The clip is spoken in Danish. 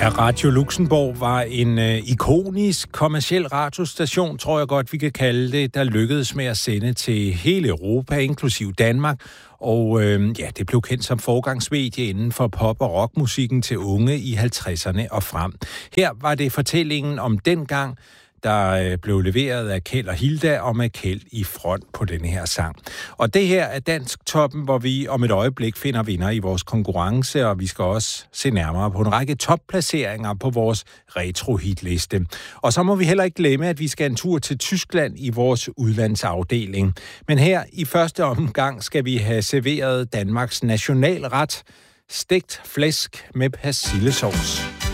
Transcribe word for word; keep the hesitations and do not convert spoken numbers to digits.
Radio Luxembourg var en øh, ikonisk kommerciel radiostation, tror jeg godt, vi kan kalde det, der lykkedes med at sende til hele Europa, inklusiv Danmark. Og øh, ja, det blev kendt som forgangsmedie inden for pop- og rockmusikken til unge i halvtredserne og frem. Her var det fortællingen om dengang, der blev leveret af Kjeld og Hilda, og med Kjeld i front på denne her sang. Og det her er Dansk Toppen, hvor vi om et øjeblik finder vinder i vores konkurrence, og vi skal også se nærmere på en række topplaceringer på vores retro-hitliste. Og så må vi heller ikke glemme, at vi skal en tur til Tyskland i vores udlandsafdeling. Men her i første omgang skal vi have serveret Danmarks nationalret, stegt flæsk med persillesovs.